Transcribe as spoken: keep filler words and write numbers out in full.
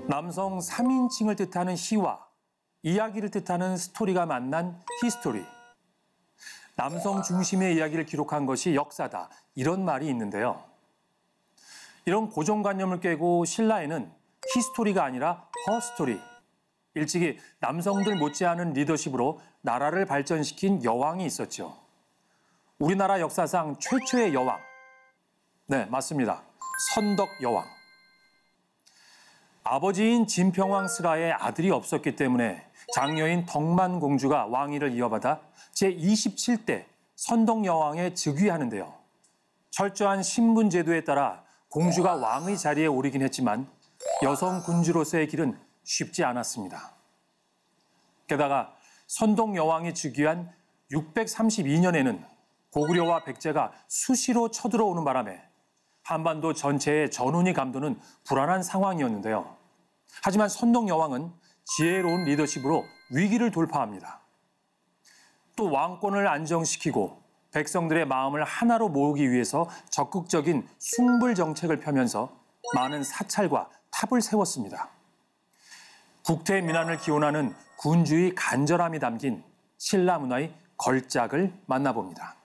남성 삼 인칭을 뜻하는 희와 이야기를 뜻하는 스토리가 만난 히스토리. 남성 중심의 이야기를 기록한 것이 역사다. 이런 말이 있는데요. 이런 고정관념을 깨고 신라에는 히스토리가 아니라 허스토리. 일찍이 남성들 못지않은 리더십으로 나라를 발전시킨 여왕이 있었죠. 우리나라 역사상 최초의 여왕. 네, 맞습니다. 선덕 여왕. 아버지인 진평왕 스라의 아들이 없었기 때문에 장녀인 덕만 공주가 왕위를 이어받아 제이십칠 대 선덕 여왕에 즉위하는데요. 철저한 신분 제도에 따라 공주가 왕의 자리에 오르긴 했지만 여성 군주로서의 길은 쉽지 않았습니다. 게다가 선덕 여왕이 즉위한 육백삼십이 년에는 고구려와 백제가 수시로 쳐들어오는 바람에 한반도 전체의 전운이 감도는 불안한 상황이었는데요. 하지만 선덕 여왕은 지혜로운 리더십으로 위기를 돌파합니다. 또 왕권을 안정시키고 백성들의 마음을 하나로 모으기 위해서 적극적인 숭불 정책을 펴면서 많은 사찰과 탑을 세웠습니다. 국태민안을 기원하는 군주의 간절함이 담긴 신라 문화의 걸작을 만나봅니다.